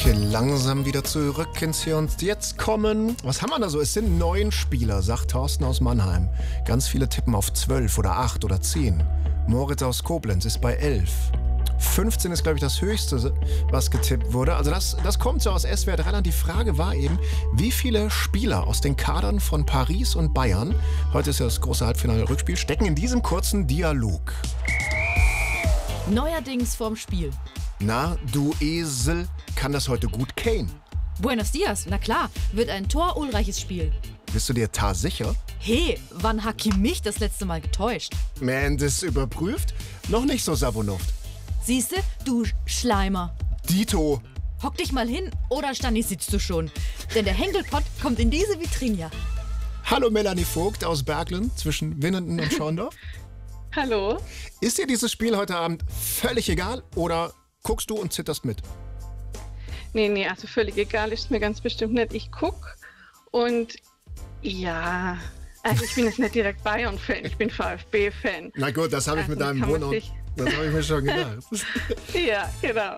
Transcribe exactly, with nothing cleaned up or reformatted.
Okay, langsam wieder zurück ins Hier und Jetzt kommen. Was haben wir da so? Es sind neun Spieler, sagt Thorsten aus Mannheim. Ganz viele tippen auf zwölf oder acht oder zehn. Moritz aus Koblenz ist bei elf. fünfzehn ist, glaube ich, das Höchste, was getippt wurde. Also das, das kommt so aus S W R drei. Die Frage war eben, wie viele Spieler aus den Kadern von Paris und Bayern, heute ist ja das große Halbfinale-Rückspiel, stecken in diesem kurzen Dialog. Neuerdings vorm Spiel. Na, du Esel, kann das heute gut Kane? Buenos dias, na klar, wird ein torulreiches Spiel. Bist du dir sicher? Hey, wann Hakim mich das letzte Mal getäuscht? Man, das überprüft? Noch nicht so Sabonuft. Siehste, du Schleimer. Dito. Hock dich mal hin oder Stani sitzt du schon. Denn der Henkelpott kommt in diese Vitrine. Hallo Melanie Vogt aus Berglen zwischen Winnenden und Schorndorf. Hallo. Ist dir dieses Spiel heute Abend völlig egal oder guckst du und zitterst mit? Nee, nee, also völlig egal ist mir ganz bestimmt nicht. Ich guck und ja, also ich bin jetzt nicht direkt Bayern-Fan, ich bin VfB-Fan. Na gut, das habe ich Also mit deinem kann man Wohnort, sich- das habe ich mir schon gedacht. Ja, genau.